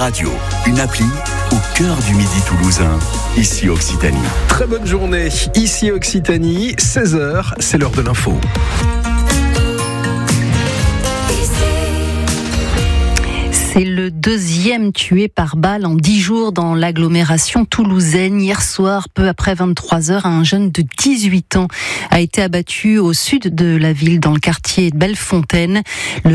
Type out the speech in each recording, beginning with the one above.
radio, une appli au cœur du Midi toulousain, ici Occitanie. Très bonne journée, ici Occitanie, 16h, c'est l'heure de l'info. C'est le deuxième tué par balle en 10 jours dans l'agglomération toulousaine. Hier soir, peu après 23h, un jeune de 18 ans a été abattu au sud de la ville, dans le quartier de Bellefontaine. Le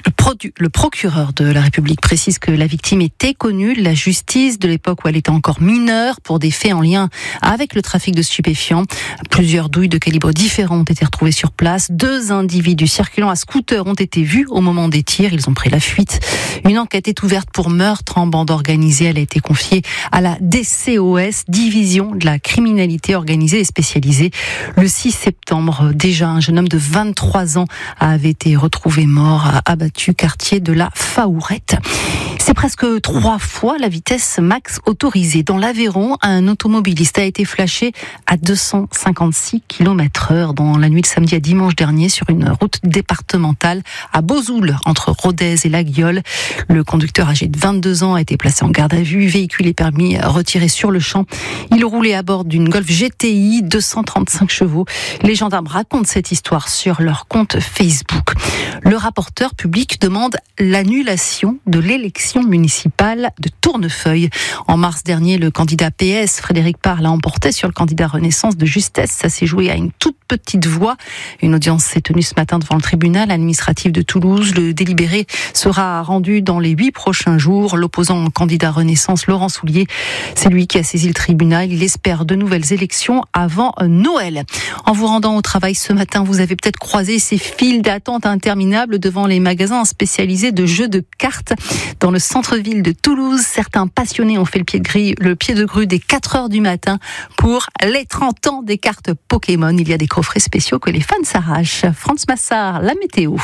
procureur de la République précise que la victime était connue de la justice de l'époque où elle était encore mineure pour des faits en lien avec le trafic de stupéfiants. Plusieurs douilles de calibres différents ont été retrouvées sur place. 2 individus circulant à scooter ont été vus au moment des tirs. Ils ont pris la fuite. Une enquête est ouverte pour meurtre en bande organisée. Elle a été confiée à la DCOS, division de la criminalité organisée et spécialisée. Le 6 septembre, déjà, un jeune homme de 23 ans avait été retrouvé mort, abattu, quartier de la Faourette. C'est presque 3 fois la vitesse max autorisée. Dans l'Aveyron, un automobiliste a été flashé à 256 km/h dans la nuit de samedi à dimanche dernier sur une route départementale à Beauzoul, entre Rodez et La Guiole. Le conducteur âgé de 22 ans a été placé en garde à vue, véhicule et permis retiré sur le champ. Il roulait à bord d'une Golf GTI 235 chevaux. Les gendarmes racontent cette histoire sur leur compte Facebook. Le rapporteur public demande l'annulation de l'élection municipale de Tournefeuille. En mars dernier, le candidat PS, Frédéric Parle, a emporté sur le candidat Renaissance de justesse. Ça s'est joué à une toute petite voix. Une audience s'est tenue ce matin devant le tribunal administratif de Toulouse. Le délibéré sera rendu dans les 8 prochains jours. L'opposant au candidat Renaissance, Laurent Soulier, c'est lui qui a saisi le tribunal. Il espère de nouvelles élections avant Noël. En vous rendant au travail ce matin, vous avez peut-être croisé ces files d'attente interminables devant les magasins spécialisés de jeux de cartes. Dans le centre-ville de Toulouse, certains passionnés ont fait le pied de grue dès 4h du matin pour les 30 ans des cartes Pokémon. Il y a des coffrets spéciaux que les fans s'arrachent. Franz Massard, la météo.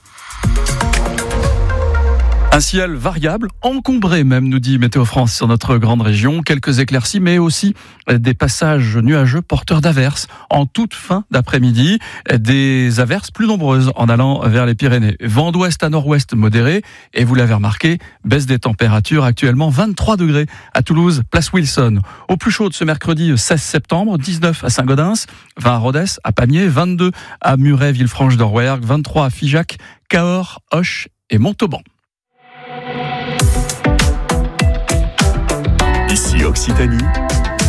Un ciel variable, encombré même, nous dit Météo France sur notre grande région. Quelques éclaircies, mais aussi des passages nuageux porteurs d'averses en toute fin d'après-midi. Des averses plus nombreuses en allant vers les Pyrénées. Vent d'ouest à nord-ouest modéré. Et vous l'avez remarqué, baisse des températures actuellement 23 degrés à Toulouse, place Wilson. Au plus chaud de ce mercredi 16 septembre, 19 à Saint-Gaudens, 20 à Rodez, à Pamiers, 22 à Muret, Villefranche-d'Orwerg, 23 à Figeac, Cahors, Auch et Montauban. Ici Occitanie,